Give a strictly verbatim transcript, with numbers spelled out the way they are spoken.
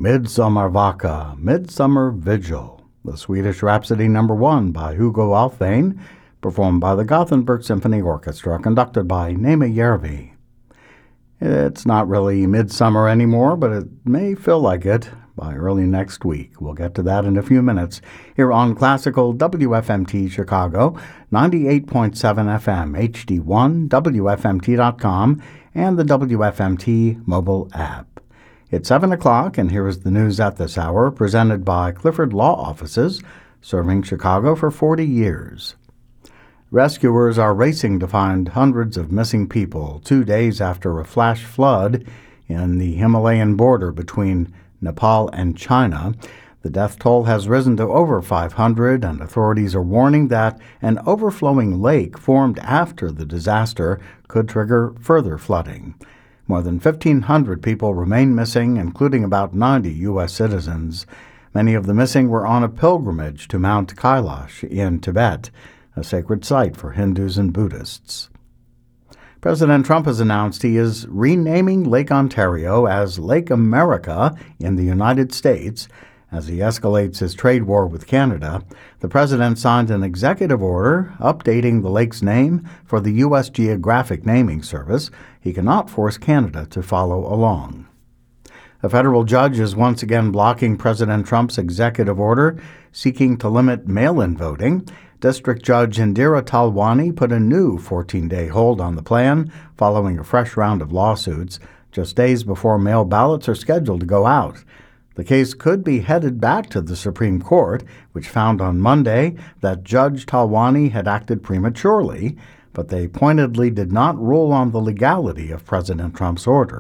Midsommarvaka, Midsummer Vigil, the Swedish Rhapsody number one by Hugo Alfvén, performed by the Gothenburg Symphony Orchestra, conducted by Naima Järvi. It's not really midsummer anymore, but it may feel like it by early next week. We'll get to that in a few minutes here on Classical W F M T Chicago, ninety-eight point seven F M, H D one, W F M T dot com, and the W F M T mobile app. It's seven o'clock, and here is the news at this hour, presented by Clifford Law Offices, serving Chicago for forty years. Rescuers are racing to find hundreds of missing people two days after a flash flood in the Himalayan border between Nepal and China. The death toll has risen to over five hundred, and authorities are warning that an overflowing lake formed after the disaster could trigger further flooding. More than fifteen hundred people remain missing, including about ninety U S citizens. Many of the missing were on a pilgrimage to Mount Kailash in Tibet, a sacred site for Hindus and Buddhists. President Trump has announced he is renaming Lake Ontario as Lake America in the United States as he escalates his trade war with Canada. The president signed an executive order updating the lake's name for the U S Geographic Naming Service. He cannot force Canada to follow along. A federal judge is once again blocking President Trump's executive order seeking to limit mail-in voting. District Judge Indira Talwani put a new fourteen-day hold on the plan following a fresh round of lawsuits, just days before mail ballots are scheduled to go out. The case could be headed back to the Supreme Court, which found on Monday that Judge Talwani had acted prematurely, but they pointedly did not rule on the legality of President Trump's order.